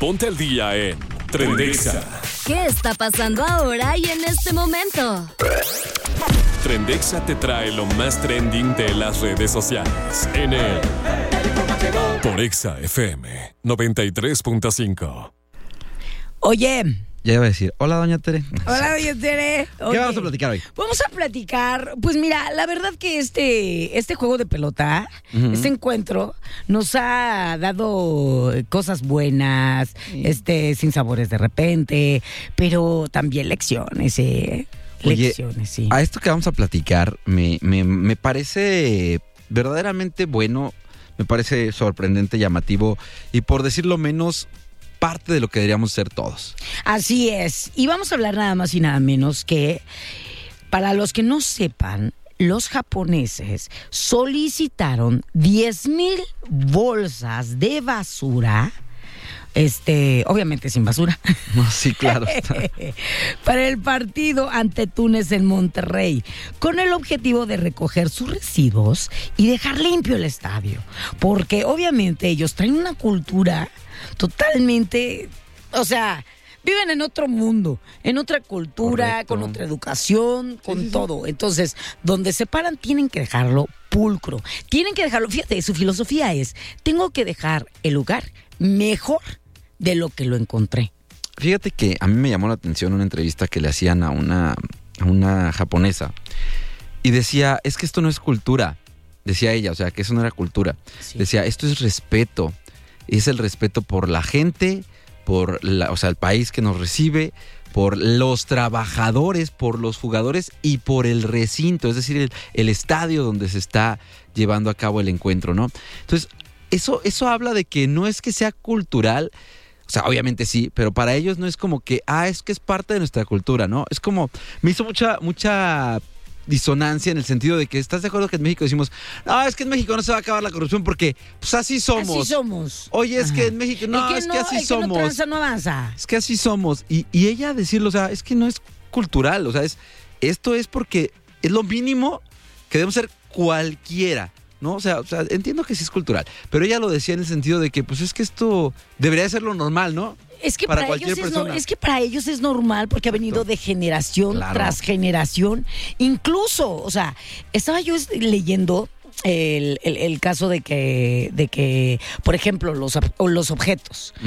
Ponte al día en Trendexa. ¿Qué está pasando ahora y en este momento? Trendexa te trae lo más trending de las redes sociales en el por Exa FM 93.5. Oye. Ya iba a decir, hola, doña Tere. Hola, doña Tere. ¿Qué vamos a platicar hoy? Vamos a platicar, pues mira, la verdad que este juego de pelota, este encuentro, nos ha dado cosas buenas, sin sabores de repente, pero también lecciones, lecciones, sí. A esto que vamos a platicar me parece verdaderamente bueno, me parece sorprendente, llamativo y por decirlo menos, parte de lo que deberíamos ser todos. Así es. Y vamos a hablar nada más y nada menos que, para los que no sepan, los japoneses solicitaron 10,000 bolsas de basura, obviamente sin basura. No, sí, claro. Para el partido ante Túnez en Monterrey, con el objetivo de recoger sus residuos y dejar limpio el estadio. Porque obviamente ellos traen una cultura totalmente, viven en otro mundo, en otra cultura, correcto, con otra educación, con todo. Entonces, donde se paran tienen que dejarlo pulcro. Tienen que dejarlo, fíjate, su filosofía es, tengo que dejar el lugar mejor de lo que lo encontré. Fíjate que a mí me llamó la atención una entrevista que le hacían a una japonesa y decía, es que esto no es cultura, decía ella, que eso no era cultura. Sí. Decía, esto es respeto. Es el respeto por la gente, por el país que nos recibe, por los trabajadores, por los jugadores y por el recinto, es decir, el estadio donde se está llevando a cabo el encuentro, ¿no? Entonces, eso habla de que no es que sea cultural, obviamente sí, pero para ellos no es como que, es que es parte de nuestra cultura, ¿no? Es como, me hizo mucha disonancia en el sentido de que, ¿estás de acuerdo que en México decimos, no, es que en México no se va a acabar la corrupción porque, pues así somos? Así somos. Oye, es que en México, es que así somos. No tranza, no avanza. Es que así somos. Y ella decirlo, es que no es cultural, esto es porque es lo mínimo que debemos ser cualquiera, ¿no? Entiendo que sí es cultural, pero ella lo decía en el sentido de que, pues es que esto debería ser lo normal, ¿no? Es que para ellos es normal porque ha venido de generación tras generación. Incluso, estaba yo leyendo el caso de que, por ejemplo, los objetos.